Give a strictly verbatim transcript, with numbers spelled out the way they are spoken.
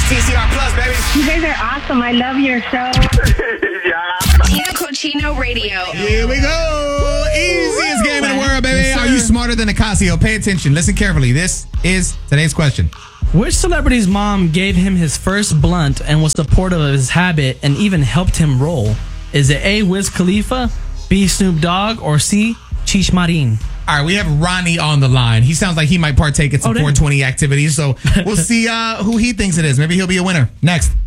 T C R Plus, baby. You guys are awesome. I love your show. Yeah. Tino Cochino Radio. Here we go. Easiest game in the world, baby. Are you smarter than a Casio? Pay attention. Listen carefully. This is today's question. Which celebrity's mom gave him his first blunt and was supportive of his habit and even helped him roll? Is it A, Wiz Khalifa, B, Snoop Dogg, or C, Cheech Marin? All right, we have Ronnie on the line. He sounds like he might partake in some Oh, damn. four twenty activities, so we'll see uh, who he thinks it is. Maybe he'll be a winner. Next.